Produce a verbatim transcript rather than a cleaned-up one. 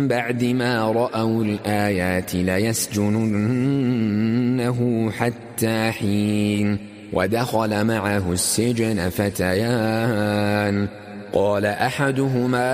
بعد ما رأوا الآيات ليسجننه حتى حين. ودخل معه السجن فتيان، قال أحدهما